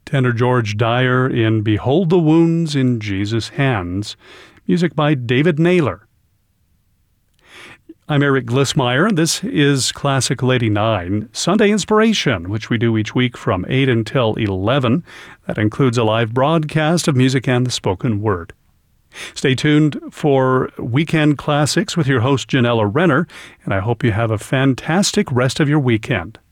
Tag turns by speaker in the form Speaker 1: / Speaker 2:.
Speaker 1: Tenor George Dyer in Behold the Wounds in Jesus' Hands, music by David Naylor. I'm Eric Glissmeyer, and this is Classical 89, Sunday Inspiration, which we do each week from 8 until 11. That includes a live broadcast of music and the spoken word. Stay tuned for Weekend Classics with your host, Janella Renner, and I hope you have a fantastic rest of your weekend.